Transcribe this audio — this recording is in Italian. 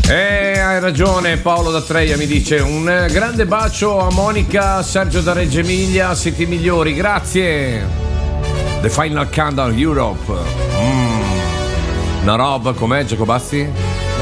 Hai ragione, Paolo da Treia mi dice un grande bacio a Monica, Sergio da Reggio Emilia, siete i migliori, grazie. The Final Countdown Europe. Una roba com'è, Giacobazzi?